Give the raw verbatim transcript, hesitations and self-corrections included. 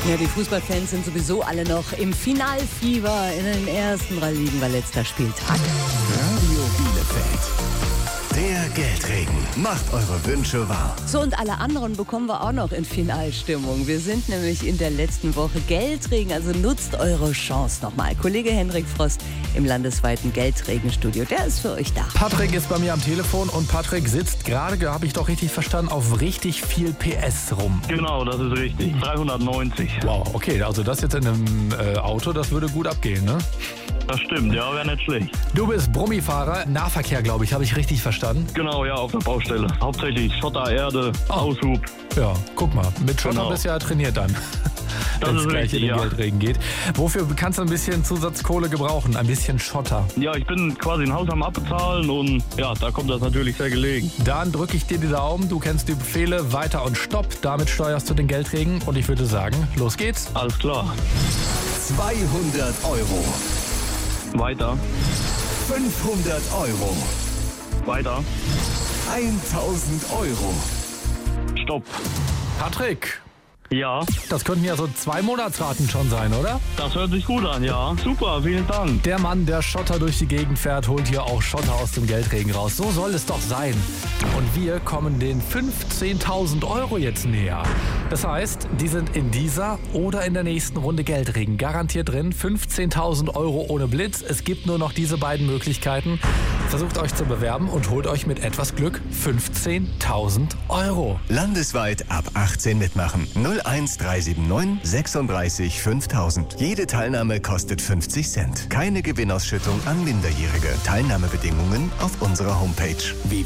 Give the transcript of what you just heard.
Ja, die Fußballfans sind sowieso alle noch im Finalfieber. In den ersten drei Ligen war letzter Spieltag. Radio Bielefeld. Der Geldregen. Macht eure Wünsche wahr. So, und alle anderen bekommen wir auch noch in Finalstimmung. Wir sind nämlich in der letzten Woche Geldregen, also nutzt eure Chance nochmal. Kollege Henrik Frost im landesweiten Geldregenstudio, der ist für euch da. Patrick ist bei mir am Telefon und Patrick sitzt gerade, habe ich doch richtig verstanden, auf richtig viel P S rum. Genau, das ist richtig. dreihundertneunzig. Wow, okay, also das jetzt in einem äh, Auto, das würde gut abgehen, ne? Das stimmt, ja, wäre nicht schlecht. Du bist Brummifahrer, Nahverkehr, glaube ich, habe ich richtig verstanden? Genau, ja, auf der Baustelle. Hauptsächlich Schotter, Erde, Oh. Aushub. Ja, guck mal, mit Schotter Genau. bist du ja trainiert dann, Das wenn es ist gleich richtig, in den ja. Geldregen geht. Wofür kannst du ein bisschen Zusatzkohle gebrauchen? Ein bisschen Schotter. Ja, ich bin quasi ein Haus am Abbezahlen und ja, da kommt das natürlich sehr gelegen. Dann drücke ich dir die Daumen, du kennst die Befehle, weiter und stopp. Damit steuerst du den Geldregen und ich würde sagen, los geht's. Alles klar. zweihundert Euro. Weiter, fünfhundert Euro. weiter, tausend Euro. stopp. Patrick, Ja, das könnten ja so zwei Monatsraten schon sein, oder? das hört sich gut an, ja. Super, vielen Dank. Der Mann, der Schotter durch die Gegend fährt, holt hier auch Schotter aus dem Geldregen raus. So soll es doch sein. Und wir kommen den fünfzehntausend Euro jetzt näher. Das heißt, die sind in dieser oder in der nächsten Runde Geldregen garantiert drin. fünfzehntausend Euro ohne Blitz. Es gibt nur noch diese beiden Möglichkeiten. Versucht euch zu bewerben und holt euch mit etwas Glück fünfzehntausend Euro. Landesweit ab achtzehn mitmachen. null eins drei sieben neun sechsunddreißig fünftausend. Jede Teilnahme kostet fünfzig Cent. Keine Gewinnausschüttung an Minderjährige. Teilnahmebedingungen auf unserer Homepage.